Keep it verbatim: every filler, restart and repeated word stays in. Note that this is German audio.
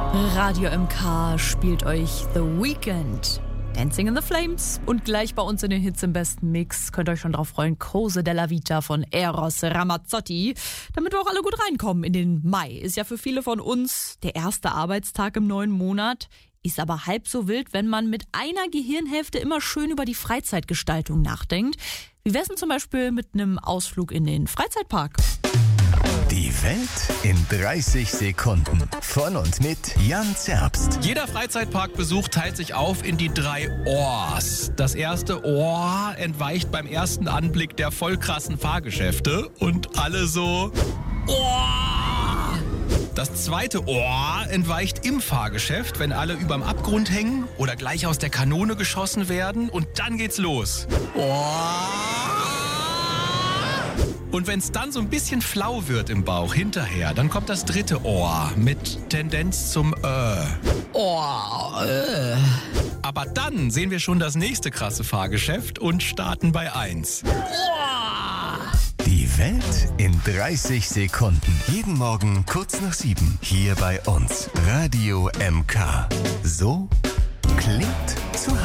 Radio M K spielt euch The Weeknd, Dancing in the Flames. Und gleich bei uns in den Hits im besten Mix könnt ihr euch schon drauf freuen, Cose della Vita von Eros Ramazzotti. Damit wir auch alle gut reinkommen in den Mai. Ist ja für viele von uns der erste Arbeitstag im neuen Monat. Ist aber halb so wild, wenn man mit einer Gehirnhälfte immer schön über die Freizeitgestaltung nachdenkt. Wie wär's denn zum Beispiel mit einem Ausflug in den Freizeitpark? Die Welt in dreißig Sekunden. Von und mit Jan Zerbst. Jeder Freizeitparkbesuch teilt sich auf in die drei Ohrs. Das erste Ohr entweicht beim ersten Anblick der voll krassen Fahrgeschäfte und alle so Ohr. Das zweite Ohr entweicht im Fahrgeschäft, wenn alle überm Abgrund hängen oder gleich aus der Kanone geschossen werden, und dann geht's los. Ohr. Und wenn es dann so ein bisschen flau wird im Bauch hinterher, dann kommt das dritte Ohr mit Tendenz zum Äh. Oh, äh. Aber dann sehen wir schon das nächste krasse Fahrgeschäft und starten bei eins. Die Welt in dreißig Sekunden. Jeden Morgen kurz nach sieben. Hier bei uns. Radio M K. So klingt zu Hause.